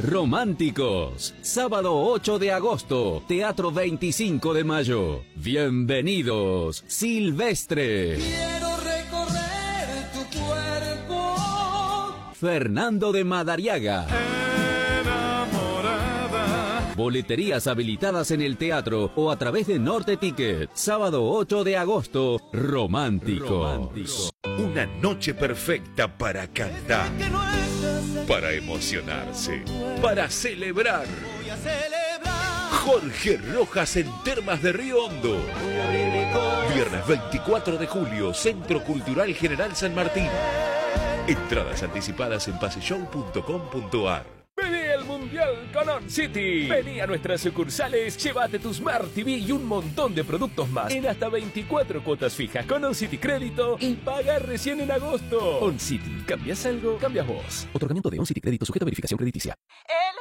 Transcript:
Románticos. Sábado 8 de agosto, Teatro 25 de Mayo. Bienvenidos, Silvestre. Quiero recorrer tu cuerpo. Fernando de Madariaga. Boleterías habilitadas en el teatro o a través de Norte Ticket. Sábado 8 de agosto, Románticos. Una noche perfecta para cantar, para emocionarse, para celebrar. Jorge Rojas en Termas de Río Hondo. Viernes 24 de julio, Centro Cultural General San Martín. Entradas anticipadas en paseshow.com.ar. Vení al Mundial con On City. Vení a nuestras sucursales, llévate tu Smart TV y un montón de productos más en hasta 24 cuotas fijas con On City Crédito y paga recién en agosto. On City, ¿cambias algo? Cambias vos. Otorgamiento de On City Crédito sujeto a verificación crediticia.